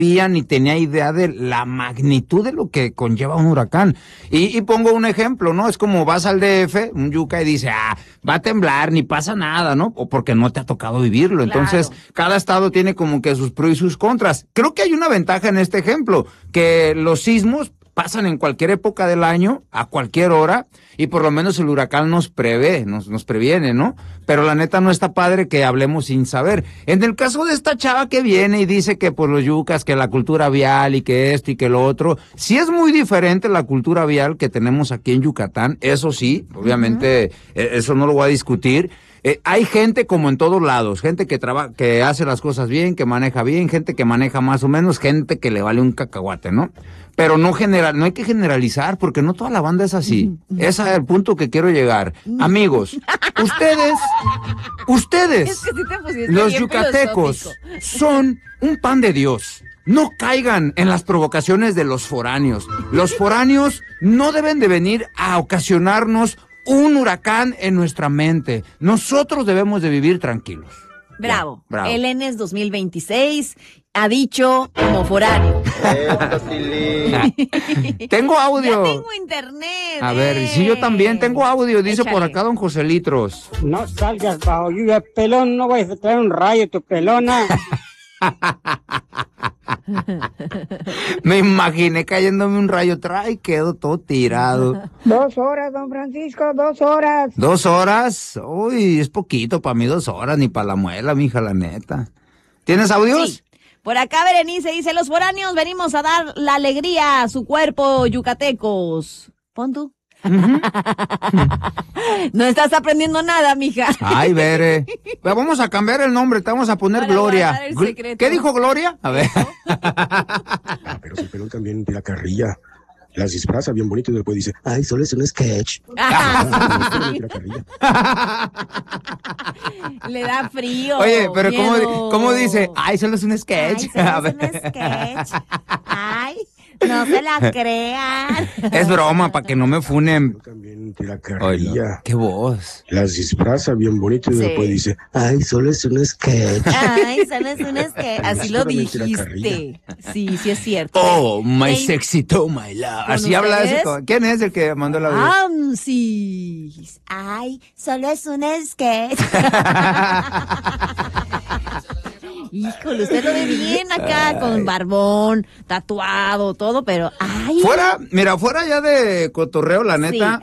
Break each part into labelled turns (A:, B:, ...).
A: ni tenía idea de la magnitud de lo que conlleva un huracán. Y pongo un ejemplo, ¿no? Es como vas al DF, un yuca, y dice, va a temblar, ni pasa nada, ¿no? O porque no te ha tocado vivirlo.
B: Claro.
A: Entonces, cada estado tiene como que sus pros y sus contras. Creo que hay una ventaja en este ejemplo, que los sismos pasan en cualquier época del año, a cualquier hora, y por lo menos el huracán nos previene, ¿no? Pero la neta no está padre que hablemos sin saber. En el caso de esta chava que viene y dice que por los yucas, que la cultura vial y que esto y que lo otro, sí es muy diferente la cultura vial que tenemos aquí en Yucatán, eso sí, obviamente, eso no lo voy a discutir. Hay gente como en todos lados, gente que hace las cosas bien, que maneja bien, gente que maneja más o menos, gente que le vale un cacahuate, ¿no? Pero no hay que generalizar, porque no toda la banda es así. Ese es el punto que quiero llegar. Amigos, ustedes,
B: Es que sí te pusiste
A: los
B: bien
A: yucatecos,
B: filosófico.
A: son un pan de Dios. No caigan en las provocaciones de los foráneos. Los foráneos no deben de venir a ocasionarnos un huracán en nuestra mente. Nosotros debemos de vivir tranquilos.
B: Bravo.
A: Bravo.
B: El ENES 2026 ha dicho como foráneo.
A: Tengo audio.
B: Ya tengo internet.
A: A ver, sí, yo también tengo audio. Dice por
B: Échale.
A: acá don José Litros.
C: No salgas bajo lluvia, pelón, no vayas a traer un rayo, tu pelona.
A: Me imaginé cayéndome un rayo atrás y quedo todo tirado.
C: 2 horas, don Francisco, 2 horas.
A: 2 horas. Uy, es poquito para mí 2 horas, ni para la muela, mija, la neta. ¿Tienes audios?
B: Sí. Por acá Berenice dice, los foráneos venimos a dar la alegría a su cuerpo, yucatecos. Pon tú. No estás aprendiendo nada, mija.
A: Ay, Bere. Pero vamos a cambiar el nombre, te vamos a poner
B: Para
A: Gloria.
B: guardar el secreto.
A: ¿Qué dijo Gloria? A ver.
D: Pero si el pelón también tira carrilla. Las disfraza bien bonito y después dice, ay, solo es un sketch. Tira carrilla.
B: Le da frío.
A: Oye, pero
B: miedo.
A: ¿cómo dice? Ay, solo es un sketch.
B: Ay,
A: A
B: solo es
A: ver.
B: un sketch. Ay, no se la crean.
A: Es broma, para que no me funen.
D: También tira
A: Ay, no.
D: carrilla.
A: Qué voz.
D: Las disfraza bien bonito y
B: Sí.
D: después dice, ay, solo es un sketch.
B: Ay, solo es un sketch. Así lo
D: Solamente la
B: dijiste. Sí, sí es cierto.
A: Oh, my
B: Ey,
A: sexy, oh, my love.
B: ¿Con
A: Así habla ese.
B: ustedes?
A: ¿Quién es el que mandó la audio?
B: Sí. Ay, solo es un sketch. Híjole, usted lo ve bien acá, con barbón, tatuado, todo, pero ay.
A: Fuera ya de cotorreo, la
B: Sí.
A: neta.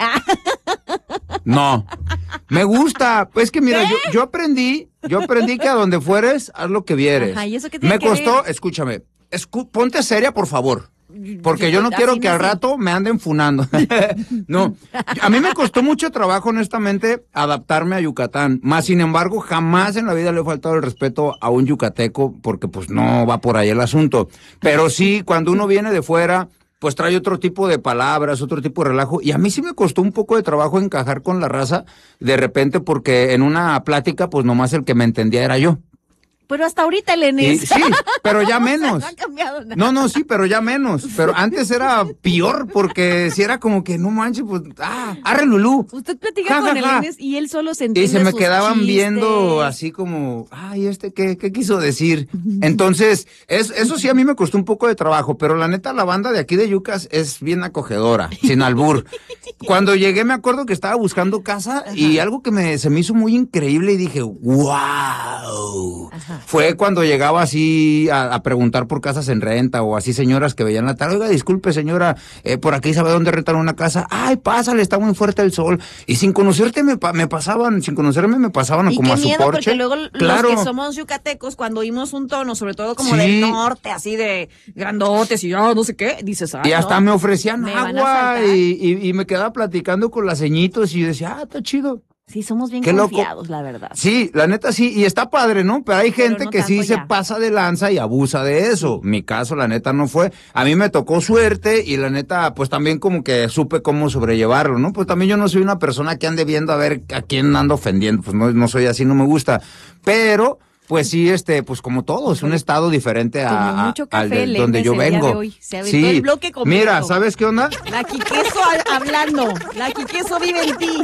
A: No. Me gusta. Pues que mira, yo aprendí que a donde fueres, haz lo que vieres.
B: Ajá, ¿y eso qué tiene
A: Me
B: que
A: costó,
B: ver?
A: escúchame, ponte seria, por favor. Porque yo no
B: Así
A: quiero
B: no
A: que al
B: sé.
A: rato me anden funando. No, a mí me costó mucho trabajo, honestamente, adaptarme a Yucatán. Más sin embargo, jamás en la vida le he faltado el respeto a un yucateco, porque pues no va por ahí el asunto. Pero sí, cuando uno viene de fuera, pues trae otro tipo de palabras, otro tipo de relajo. Y a mí sí me costó un poco de trabajo encajar con la raza, de repente, porque en una plática, pues nomás el que me entendía era yo.
B: Pero hasta ahorita el
A: Y,
B: Enes.
A: sí, pero ya
B: O sea,
A: menos.
B: no ha cambiado nada.
A: No, sí, pero ya menos. Pero antes era peor, porque si era como que, no manches, pues, arre Lulú.
B: Usted platica
A: Ja,
B: con
A: ja,
B: el
A: ja.
B: Enes y él solo se
A: Y
B: entiende
A: se me
B: sus
A: quedaban
B: chistes.
A: viendo así como, ay, ¿qué quiso decir? Entonces, eso sí a mí me costó un poco de trabajo, pero la neta, la banda de aquí de Yucas es bien acogedora, sin albur. Cuando llegué me acuerdo que estaba buscando casa y algo que se me hizo muy increíble y dije, wow. Fue cuando llegaba así a preguntar por casas en renta o así señoras que veían la tarde, oiga, disculpe señora, por aquí sabe dónde rentar una casa, ay, pásale, está muy fuerte el sol. Y sin conocerme me pasaban
B: Y
A: como
B: qué
A: a su
B: miedo,
A: porche.
B: porque luego
A: Claro.
B: los que somos yucatecos, cuando oímos un tono, sobre todo como
A: Sí.
B: del norte, así de grandotes y no sé qué, dices, ay,
A: Y hasta
B: no,
A: me ofrecían
B: me van a
A: agua
B: asaltar.
A: y me quedaba platicando con las ceñitos y yo decía, está chido.
B: Sí, somos bien
A: Qué loco.
B: confiados, la verdad.
A: Sí, la neta sí, y está padre, ¿no? Pero hay gente
B: no
A: que sí
B: tanto
A: se
B: ya.
A: pasa de lanza y abusa de eso. Mi caso, la neta, no fue. A mí me tocó suerte y la neta, pues también como que supe cómo sobrellevarlo, ¿no? Pues también yo no soy una persona que ande viendo a ver a quién ando ofendiendo, pues no soy así, no me gusta. Pero, pues sí, pues como todo, es un estado diferente
B: Tomó mucho
A: al
B: café,
A: de donde
B: Lemes,
A: yo
B: el día de
A: vengo.
B: hoy. Se aventó el bloque completo.
A: Mira, ¿sabes qué onda?
B: La Quiqueso hablando, la Quiqueso vive en ti.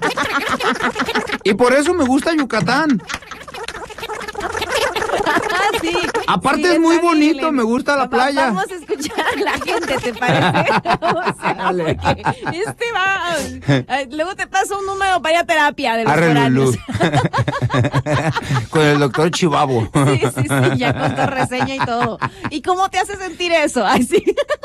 A: Y por eso me gusta Yucatán.
B: Sí.
A: Aparte
B: sí,
A: es muy
B: está bien,
A: bonito,
B: Elena.
A: me gusta la playa.
B: Vamos a escuchar a la gente, ¿te parece? O sea,
A: Dale.
B: porque luego te paso un número para ir a terapia de los
A: Arre, Lulú.
B: foráneos.
A: Con el doctor Chivabo.
B: Sí, ya contó reseña y todo. ¿Y cómo te hace sentir eso? Ay, sí.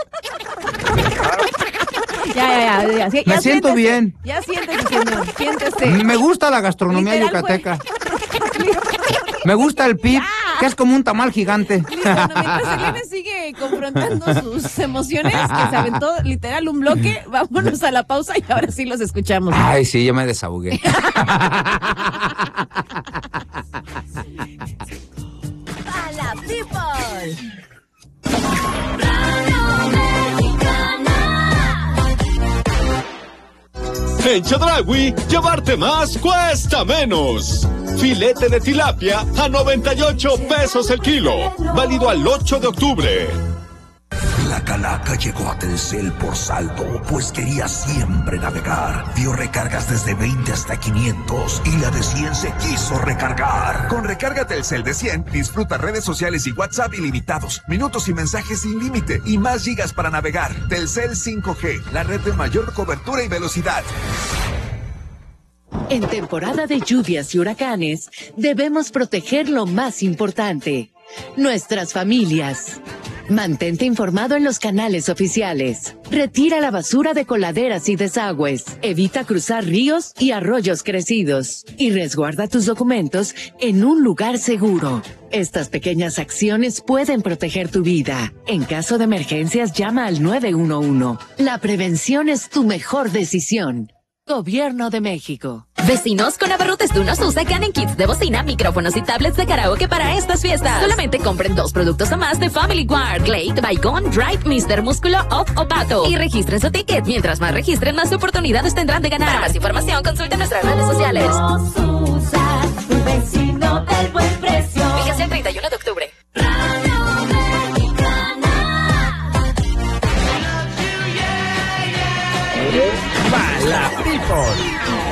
B: Ya,
A: Me siento
B: siéntese.
A: bien.
B: Ya siéntese, señor. Siéntese.
A: Me gusta la gastronomía
B: Literal,
A: yucateca. Me gusta el pip, que es como un tamal gigante.
B: Listo, bueno, mientras Elena sigue confrontando sus emociones, que se aventó literal un bloque, vámonos a la pausa y ahora sí los escuchamos.
A: Ay, sí, yo me desahogué.
B: ¡A la people!
E: En Chedraui, llevarte más cuesta menos. Filete de tilapia a 98 pesos el kilo. Válido al 8 de octubre.
F: La calaca llegó a Telcel por saldo, pues quería siempre navegar. Dio recargas desde 20 hasta 500 y la de 100 se quiso recargar.
G: Con recarga Telcel de 100, disfruta redes sociales y WhatsApp ilimitados, minutos y mensajes sin límite y más gigas para navegar. Telcel 5G, la red de mayor cobertura y velocidad.
H: En temporada de lluvias y huracanes, debemos proteger lo más importante, nuestras familias. Mantente informado en los canales oficiales. Retira la basura de coladeras y desagües. Evita cruzar ríos y arroyos crecidos. Y resguarda tus documentos en un lugar seguro. Estas pequeñas acciones pueden proteger tu vida. En caso de emergencias, llama al 911. La prevención es tu mejor decisión. Gobierno de México.
I: Vecinos, con abarrotes de unos USA ganen kits de bocina, micrófonos y tablets de karaoke para estas fiestas. Solamente compren 2 productos o más de Family Guard, Glade, Bygone, Drive, Mr. Músculo, Off o Pato. Y registren su ticket. Mientras más registren, más oportunidades tendrán de ganar. Para más información, consulten nuestras redes sociales.
B: Vecino del buen precio.
I: Fíjense el 31 de octubre.
J: La People.